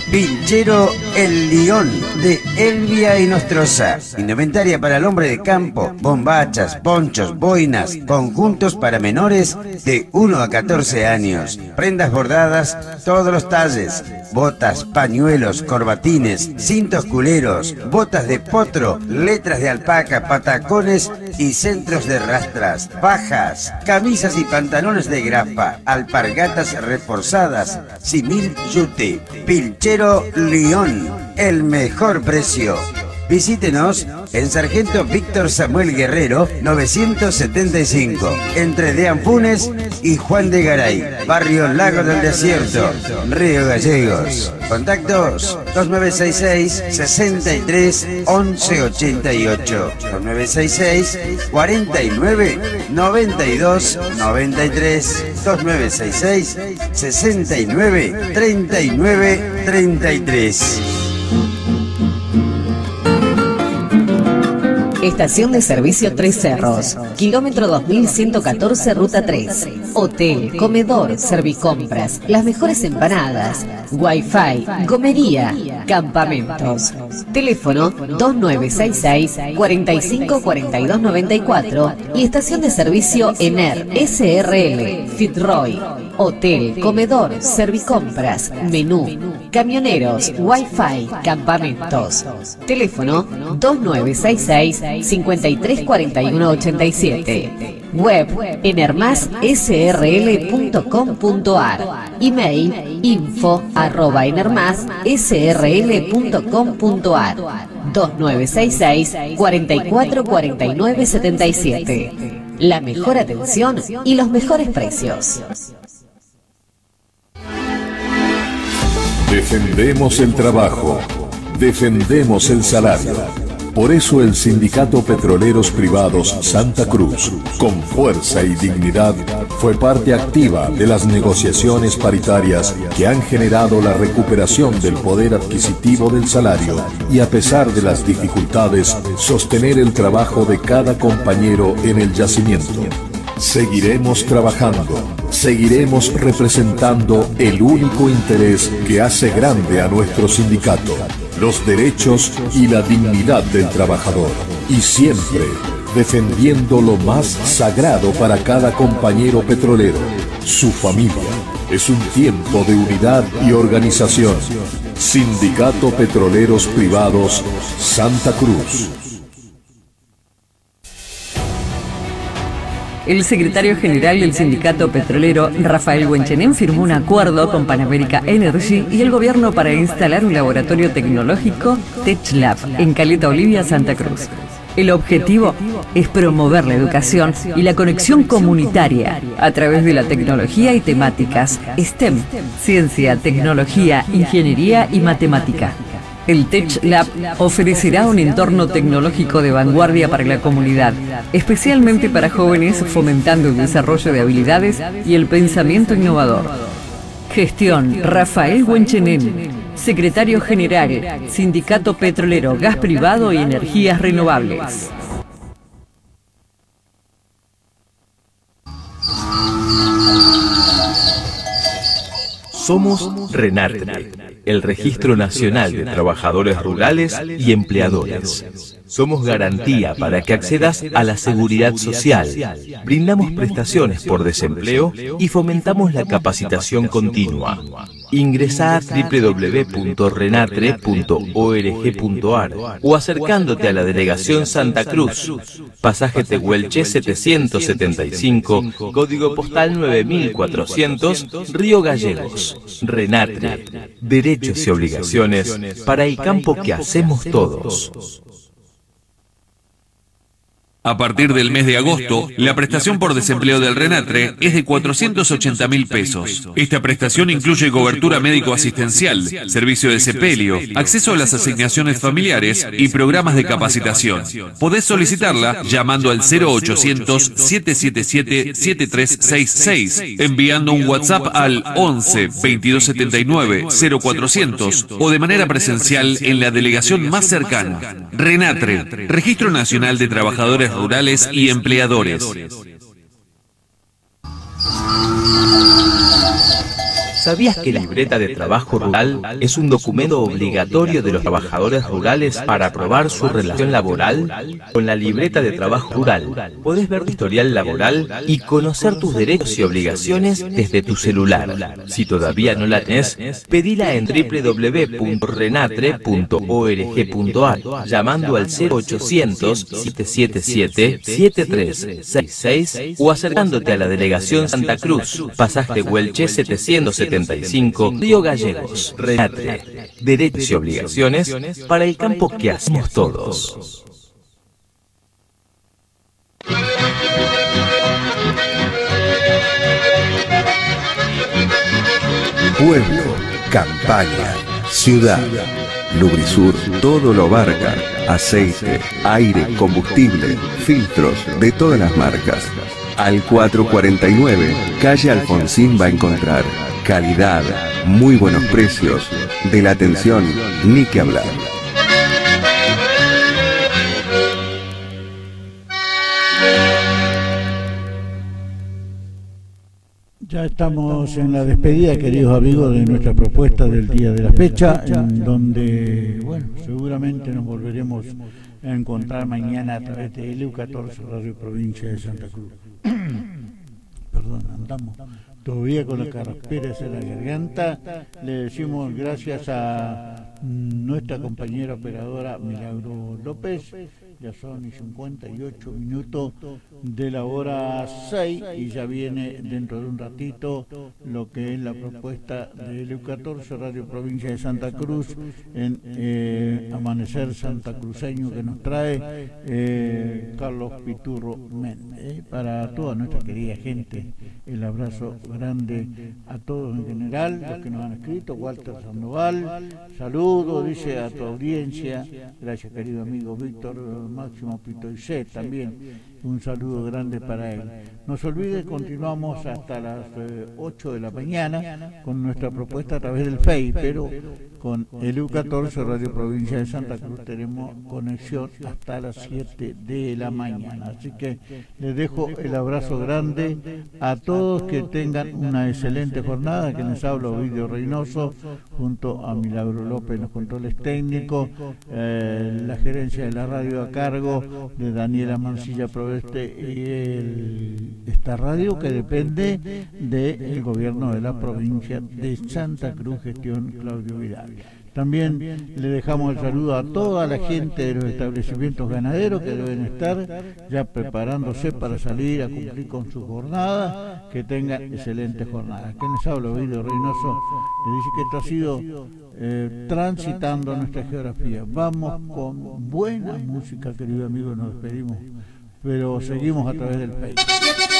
Pinchero El Lión de Elvia y Nostroza. Indumentaria para el hombre de campo, bombachas, ponchos, boinas, conjuntos para menores de 1 a 14 años. Prendas bordadas, todos los talles. Botas, pañuelos, corbatines, cintos culeros, botas de potro, letras de alpaca, patacones y centros de rastras, fajas, camisas y pantalones de grapa, alpargatas reforzadas, simil yute. Pinchero Lión, el mejor precio. Visítenos en Sargento Víctor Samuel Guerrero 975, entre Deampunes y Juan de Garay, barrio Lago del Desierto, Río Gallegos. Contactos 2966 63 11 88, 2966 49 92 93, 2966 69 39 33. Estación de servicio Tres Cerros, kilómetro 2114, ruta 3. Hotel, comedor, servicompras, las mejores empanadas, wifi, gomería, campamentos. Teléfono 2966 45 42 94 y estación de servicio ENER SRL, Fitzroy. Hotel, comedor, servicompras, menú, camioneros, wifi, campamentos. Teléfono 2966 53 41 87. Web enermassrl.com.ar. Email info@enermassrl.com.ar. 2966 44 49 77. La mejor atención y los mejores precios. Defendemos el trabajo, defendemos el salario. Por eso el Sindicato Petroleros Privados Santa Cruz, con fuerza y dignidad, fue parte activa de las negociaciones paritarias que han generado la recuperación del poder adquisitivo del salario y, a pesar de las dificultades, sostener el trabajo de cada compañero en el yacimiento. Seguiremos trabajando, seguiremos representando el único interés que hace grande a nuestro sindicato, los derechos y la dignidad del trabajador, y siempre defendiendo lo más sagrado para cada compañero petrolero, su familia. Es un tiempo de unidad y organización. Sindicato Petroleros Privados Santa Cruz. El secretario general del sindicato petrolero, Rafael Huenchenén, firmó un acuerdo con Pan America Energy y el gobierno para instalar un laboratorio tecnológico TechLab en Caleta Olivia, Santa Cruz. El objetivo es promover la educación y la conexión comunitaria a través de la tecnología y temáticas STEM, ciencia, tecnología, ingeniería y matemática. El TechLab ofrecerá un entorno tecnológico de vanguardia para la comunidad, especialmente para jóvenes, fomentando el desarrollo de habilidades y el pensamiento innovador. Gestión: Rafael Huenchenén, secretario general, Sindicato Petrolero, Gas Privado y Energías Renovables. Somos RENATRE, el Registro Nacional de Trabajadores Rurales y Empleadores. Somos garantía para que accedas a la seguridad social. Brindamos prestaciones por desempleo y fomentamos la capacitación continua. Ingresá a www.renatre.org.ar o acercándote a la Delegación Santa Cruz, pasaje Tehuelche 775, código postal 9400, Río Gallegos. RENATRE, derechos y obligaciones para el campo que hacemos todos. A partir del mes de agosto, la prestación por desempleo del RENATRE es de 480.000 pesos. Esta prestación incluye cobertura médico-asistencial, servicio de sepelio, acceso a las asignaciones familiares y programas de capacitación. Podés solicitarla llamando al 0800-777-7366, enviando un WhatsApp al 11 2279 0400 o de manera presencial en la delegación más cercana. RENATRE, Registro Nacional de Trabajadores Rurales y Empleadores. ¿Sabías que la libreta de trabajo rural es un documento obligatorio de los trabajadores rurales para aprobar su relación laboral? Con la libreta de trabajo rural podés ver tu historial laboral y conocer tus derechos y obligaciones desde tu celular. Si todavía no la tenés, pedila en www.renatre.org.ar llamando al 0800-777-7366 o acercándote a la delegación Santa Cruz, pasaje Güelche 775, Río Gallegos. Renatre, derechos y obligaciones para el campo que hacemos todos. Pueblo, campaña, ciudad. Lubrisur todo lo abarca. Aceite, aire, combustible, filtros de todas las marcas. Al 449, calle Alfonsín va a encontrar calidad, muy buenos precios, de la atención ni que hablar. Ya estamos en la despedida, queridos amigos, de nuestra propuesta del día de la fecha, en donde, bueno, seguramente nos volveremos a encontrar mañana a través de LU14 Radio Provincia de Santa Cruz. Perdón, andamos todavía con la carraspera en la garganta. Le decimos gracias a nuestra compañera operadora Milagro López. Ya son 58 minutos de la hora 6 y ya viene dentro de un ratito lo que es la propuesta de LU14 Radio Provincia de Santa Cruz en Amanecer Santacruceño, que nos trae Carlos Piturro Méndez. Para toda nuestra querida gente, el abrazo grande a todos en general, los que nos han escrito. Walter Sandoval, saludos, dice, a tu audiencia. Gracias, querido amigo Víctor Máximo Pitoicé, también un saludo grande para él. No se olvide, continuamos hasta las 8 de la mañana con nuestra propuesta a través del Face, pero con el U14 Radio Provincia de Santa Cruz tenemos conexión hasta las 7 de la mañana. Así que les dejo el abrazo grande a todos, que tengan una excelente jornada. Que les habla Ovidio Reynoso, junto a Milagro López en los controles técnicos, la gerencia de la radio a cargo de Daniela Mancilla Proveste y esta radio que depende del gobierno de la provincia de Santa Cruz, gestión Claudio Vidal. También le dejamos el saludo a toda la gente de los establecimientos ganaderos que deben estar ya preparándose para salir a cumplir con su jornada. Que tengan excelentes jornadas. Que les habla Ovidio Reynoso, le dice que esto ha sido transitando nuestra geografía. Vamos con buena música, querido amigo, nos despedimos, pero seguimos a través del Facebook.